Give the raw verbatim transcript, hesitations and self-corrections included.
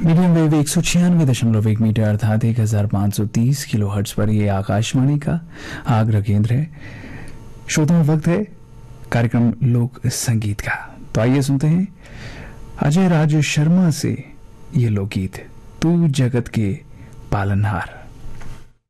Medium wave एक सौ छियानवे दशमलव एक मीटर अर्थात एक हजार पाँच सौ तीस किलो हर्ट्स पर यह आकाशवाणी का आग्रह केंद्र है। श्रोताओं, वक्त है कार्यक्रम लोक संगीत का। तो आइए सुनते हैं अजय राज शर्मा से ये लोकगीत, तू जगत के पालनहार।